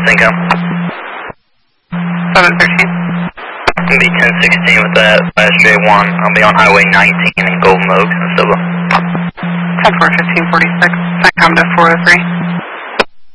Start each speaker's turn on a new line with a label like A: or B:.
A: CENTCOM.
B: 713.
A: I'll be 1016 with that last J1. I'll be on Highway 19 in Golden Oaks and Silva.
B: 10-4, 1546. CENTCOM to 403.